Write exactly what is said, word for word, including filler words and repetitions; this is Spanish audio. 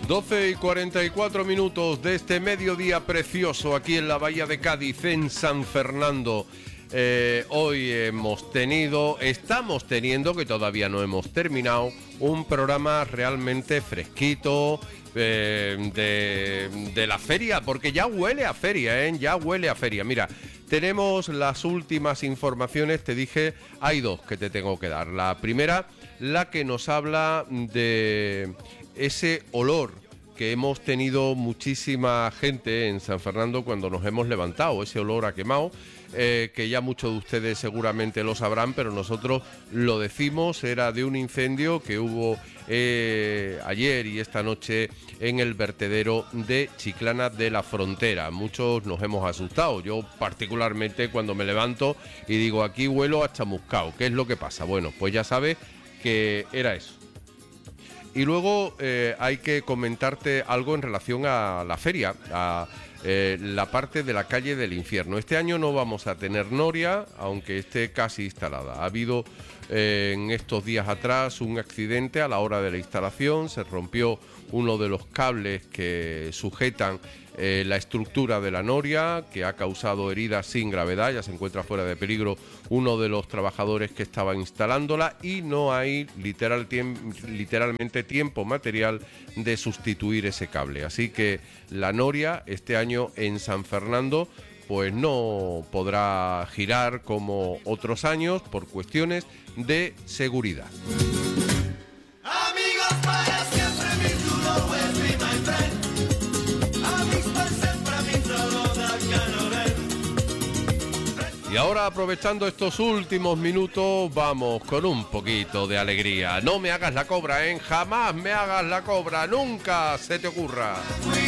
doce y cuarenta y cuatro minutos de este mediodía precioso aquí en la Bahía de Cádiz, en San Fernando. Eh, hoy hemos tenido, estamos teniendo, que todavía no hemos terminado, un programa realmente fresquito eh, de, de la feria, porque ya huele a feria, ¿eh? Ya huele a feria. Mira, tenemos las últimas informaciones, te dije, hay dos que te tengo que dar. La primera, la que nos habla de ese olor que hemos tenido muchísima gente en San Fernando cuando nos hemos levantado, ese olor a quemado, eh, que ya muchos de ustedes seguramente lo sabrán, pero nosotros lo decimos, era de un incendio que hubo eh, ayer y esta noche en el vertedero de Chiclana de la Frontera. Muchos nos hemos asustado, yo particularmente cuando me levanto y digo, aquí huelo a chamuscao, ¿qué es lo que pasa? Bueno, pues ya sabes que era eso. Y luego eh, hay que comentarte algo en relación a la feria, a eh, la parte de la calle del infierno. Este año no vamos a tener noria, aunque esté casi instalada. Ha habido eh, en estos días atrás un accidente a la hora de la instalación, se rompió uno de los cables que sujetan eh, la estructura de la noria, que ha causado heridas sin gravedad, ya se encuentra fuera de peligro uno de los trabajadores que estaba instalándola y no hay literal tiemp- literalmente tiempo material de sustituir ese cable. Así que la noria este año en San Fernando pues no podrá girar como otros años por cuestiones de seguridad. Amigos para siempre, mi true always be my friend. Amics per sempre, mentre l'oda canarem. Y ahora, aprovechando estos últimos minutos, vamos con un poquito de alegría. No me hagas la cobra, ¿eh? Jamás me hagas la cobra, nunca se te ocurra.